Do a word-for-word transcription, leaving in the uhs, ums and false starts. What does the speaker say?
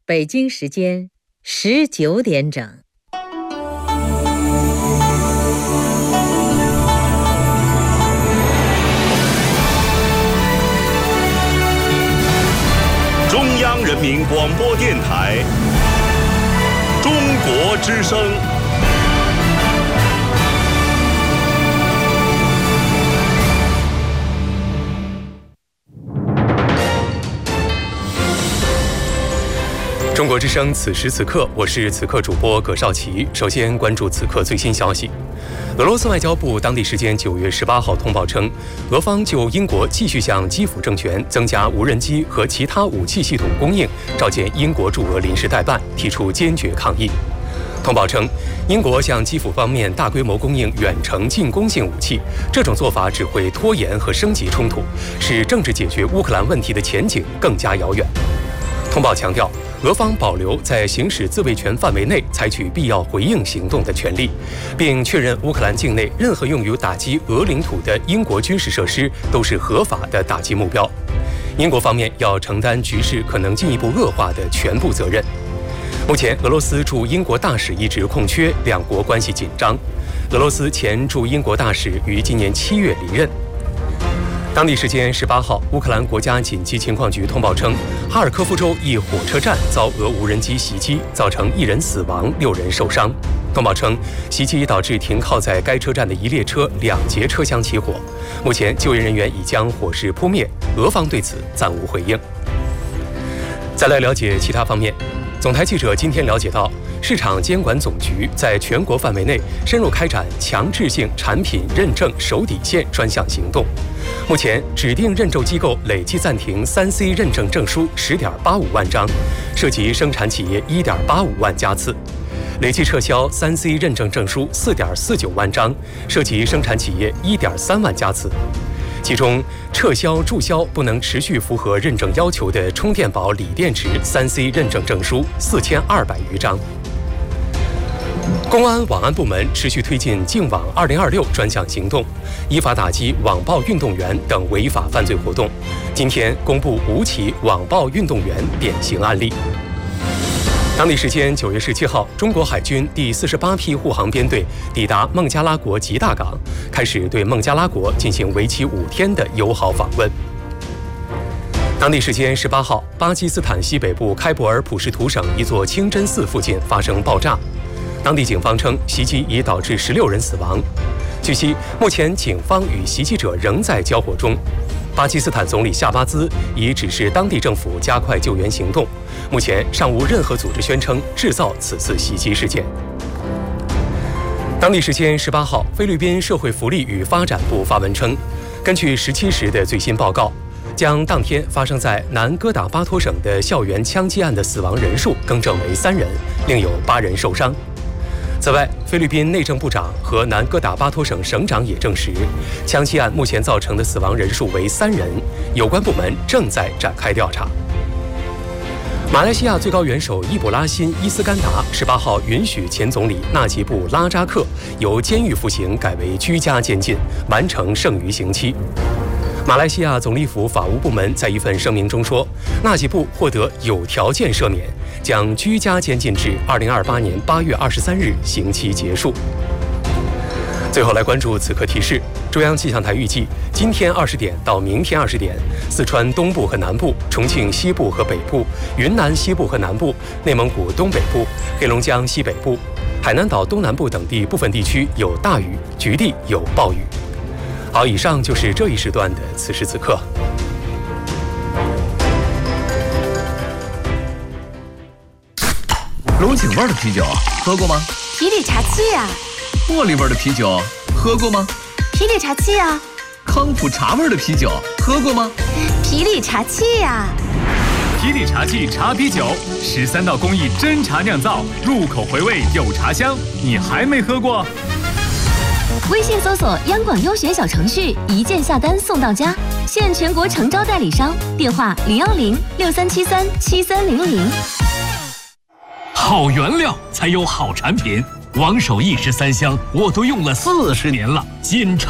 北京时间十九点整。 中央人民广播电台中国之声。 中国之声，此时此刻，我是此刻主播葛少奇。首先关注此刻最新消息。俄罗斯外交部当地时间九月十八号通报称，俄方就英国继续向基辅政权增加无人机和其他武器系统供应，召见英国驻俄临时代办，提出坚决抗议。通报称，英国向基辅方面大规模供应远程进攻性武器，这种做法只会拖延和升级冲突，使政治解决乌克兰问题的前景更加遥远。通报强调，俄方保留在行使自卫权范围内采取必要回应行动的权利，并确认乌克兰境内任何用于打击俄领土的英国军事设施都是合法的打击目标。英国方面要承担局势可能进一步恶化的全部责任。目前，俄罗斯驻英国大使一职空缺，两国关系紧张。俄罗斯前驻英国大使于今年七月离任。当地时间十八号，乌克兰国家紧急情况局通报称，哈尔科夫州一火车站遭俄无人机袭击，造成一人死亡，六人受伤。通报称，袭击导致停靠在该车站的一列车两节车厢起火，目前救援人员已将火势扑灭，俄方对此暂无回应。再来了解其他方面。总台记者今天了解到，市场监管总局在全国范围内深入开展强制性产品认证守底线专项行动。目前，指定认证机构累计暂停三 C 认证证书十点八五万张，涉及生产企业一点八五万家次；累计撤销三 C 认证证书四点四九万张，涉及生产企业一点三万家次。其中，撤销注销不能持续符合认证要求的充电宝锂电池三 C 认证证书四千二百余张。公安网安部门持续推进净网二零二六专项行动，依法打击网暴运动员等违法犯罪活动。今天公布五起网暴运动员典型案例。当地时间九月十七号，中国海军第四十八批护航编队抵达孟加拉国吉大港，开始对孟加拉国进行为期五天的友好访问。当地时间十八号，巴基斯坦西北部开伯尔普什图省一座清真寺附近发生爆炸，当地警方称袭击已导致十六人死亡。据悉，目前警方与袭击者仍在交火中。巴基斯坦总理夏巴兹已指示当地政府加快救援行动，目前尚无任何组织宣称制造此次袭击事件。当地时间十八号，菲律宾社会福利与发展部发文称，根据十七时的最新报告，将当天发生在南哥打巴托省的校园枪击案的死亡人数更正为三人，另有八人受伤。此外，菲律宾内政部长和南哥打巴托省省长也证实，枪击案目前造成的死亡人数为三人，有关部门正在展开调查。马来西亚最高元首伊卜拉欣·伊斯干达十八号允许前总理纳吉布·拉扎克由监狱服刑改为居家监禁，完成剩余刑期。马来西亚总理府法务部门在一份声明中说，纳吉布获得有条件赦免，将居家监禁至二零二八年八月二十三日刑期结束。最后来关注此刻提示：中央气象台预计，今天二十点到明天二十点，四川东部和南部、重庆西部和北部、云南西部和南部、内蒙古东北部、黑龙江西北部、海南岛东南部等地部分地区有大雨，局地有暴雨。好，以上就是这一时段的此时此刻。 龙井味的啤酒喝过吗？ 皮里茶气呀、啊。 茉莉味的啤酒喝过吗？ 皮里茶气呀、啊。 康普茶味的啤酒喝过吗？ 皮里茶气呀、啊。 皮里茶气茶啤酒，十三道工艺真茶酿造，入口回味有茶香，你还没喝过？ 微信搜索央广优选小程序，一键下单送到家，现全国诚招代理商，电话零幺零六三七三七三零零。 好原料才有好产品，王守一石三香我都用了四十年了，金